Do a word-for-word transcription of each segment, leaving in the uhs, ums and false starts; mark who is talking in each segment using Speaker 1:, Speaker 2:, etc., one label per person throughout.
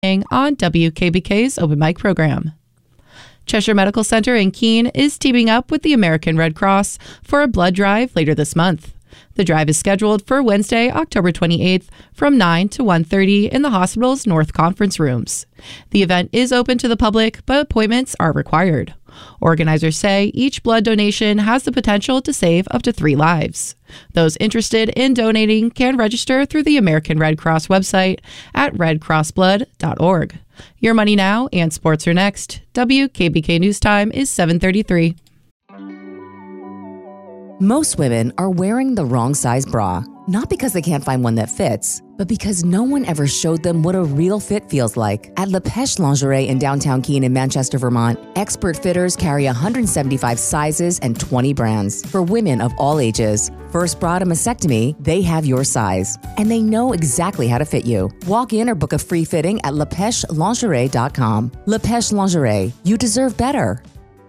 Speaker 1: on W K B K's Open Mic program. Cheshire Medical Center in Keene is teaming up with the American Red Cross for a blood drive later this month. The drive is scheduled for Wednesday, October twenty-eighth from nine to one thirty in the hospital's North Conference Rooms. The event is open to the public, but appointments are required. Organizers say each blood donation has the potential to save up to three lives. Those interested in donating can register through the American Red Cross website at red cross blood dot org. Your Money Now and Sports are next. W K B K News Time is seven thirty-three.
Speaker 2: Most women are wearing the wrong size bra, not because they can't find one that fits, but because no one ever showed them what a real fit feels like. At La Pêche Lingerie in downtown Keene in Manchester, Vermont, expert fitters carry one hundred seventy-five sizes and twenty brands for women of all ages. First bra to mastectomy, they have your size, and they know exactly how to fit you. Walk in or book a free fitting at la pêche lingerie dot com. La Pêche Lingerie, you deserve better.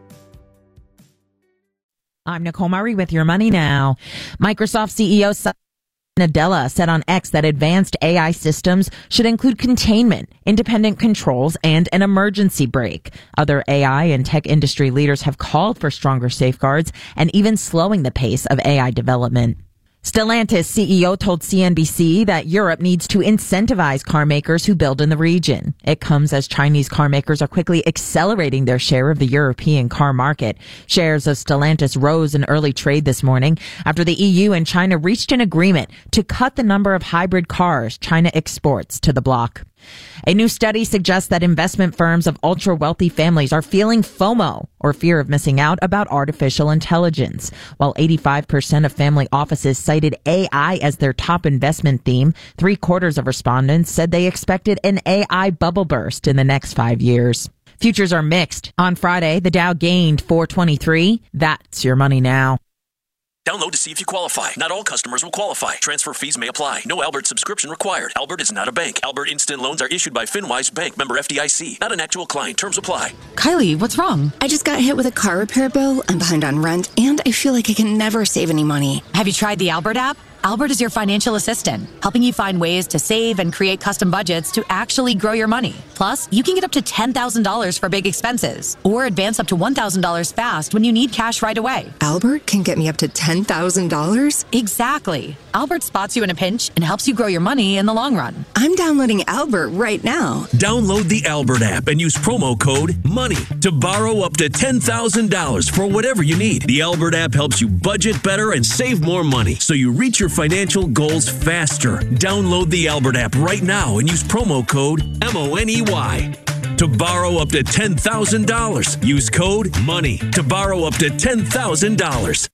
Speaker 3: I'm Nicole Murray with Your Money Now. Microsoft C E O Satya Nadella said on X that advanced A I systems should include containment, independent controls, and an emergency brake. Other A I and tech industry leaders have called for stronger safeguards and even slowing the pace of A I development. Stellantis C E O told C N B C that Europe needs to incentivize car makers who build in the region. It comes as Chinese car makers are quickly accelerating their share of the European car market. Shares of Stellantis rose in early trade this morning after the E U and China reached an agreement to cut the number of hybrid cars China exports to the bloc. A new study suggests that investment firms of ultra-wealthy families are feeling FOMO, or fear of missing out, about artificial intelligence. While eighty-five percent of family offices cited A I as their top investment theme, three-quarters of respondents said they expected an A I bubble burst in the next five years. Futures are mixed. On Friday, the Dow gained four twenty-three. That's Your Money Now.
Speaker 4: Download to see if you qualify. Not all customers will qualify. Transfer fees may apply. No Albert subscription required. Albert is not a bank. Albert Instant Loans are issued by FinWise Bank, member F D I C. Not an actual client. Terms apply.
Speaker 5: Kylie, what's wrong? I just got hit with a car repair bill. I'm behind on rent, and I feel like I can never save any money.
Speaker 6: Have you tried the Albert app? Albert is your financial assistant, helping you find ways to save and create custom budgets to actually grow your money. Plus, you can get up to ten thousand dollars for big expenses, or advance up to one thousand dollars fast when you need cash right away.
Speaker 5: Albert can get me up to ten thousand dollars?
Speaker 6: Exactly. Albert spots you in a pinch and helps you grow your money in the long run.
Speaker 5: I'm downloading Albert right now.
Speaker 4: Download the Albert app and use promo code MONEY to borrow up to ten thousand dollars for whatever you need. The Albert app helps you budget better and save more money, so you reach your financial goals faster. Download the Albert app right now and use promo code M O N E Y to borrow up to ten thousand dollars. Use code MONEY to borrow up to ten thousand dollars.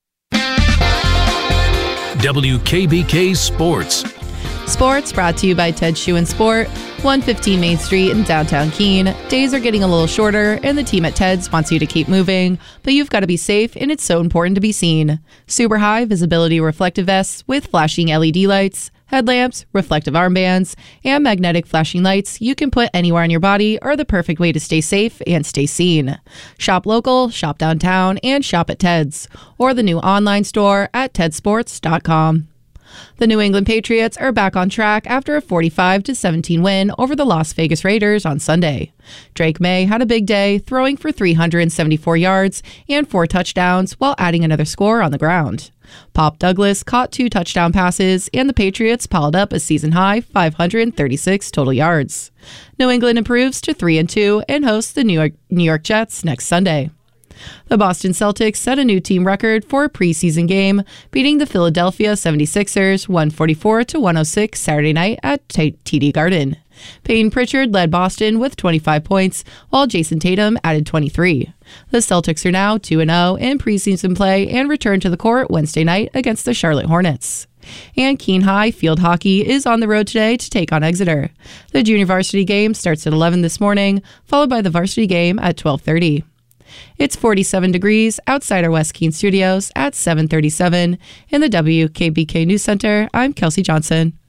Speaker 7: W K B K Sports.
Speaker 1: Sports brought to you by Ted Shoe and Sport, one fifteen Main Street in downtown Keene. Days are getting a little shorter, and the team at Ted's wants you to keep moving, but you've got to be safe, and it's so important to be seen. Super high visibility reflective vests with flashing L E D lights, headlamps, reflective armbands, and magnetic flashing lights you can put anywhere on your body are the perfect way to stay safe and stay seen. Shop local, shop downtown, and shop at Ted's, or the new online store at ted sports dot com. The New England Patriots are back on track after a forty-five to seventeen win over the Las Vegas Raiders on Sunday. Drake May had a big day, throwing for three hundred seventy-four yards and four touchdowns while adding another score on the ground. Pop Douglas caught two touchdown passes, and the Patriots piled up a season-high five hundred thirty-six total yards. New England improves to three and two and hosts the New York, New York Jets next Sunday. The Boston Celtics set a new team record for a preseason game, beating the Philadelphia seventy-sixers one forty-four to one oh six Saturday night at T D Garden. Peyton Pritchard led Boston with twenty-five points, while Jason Tatum added twenty-three. The Celtics are now two and oh in preseason play and return to the court Wednesday night against the Charlotte Hornets. And Keene High field hockey is on the road today to take on Exeter. The junior varsity game starts at eleven this morning, followed by the varsity game at twelve thirty. It's forty-seven degrees outside our West Keene studios at seven thirty-seven. In the W K B K News Center, I'm Kelsey Johnson.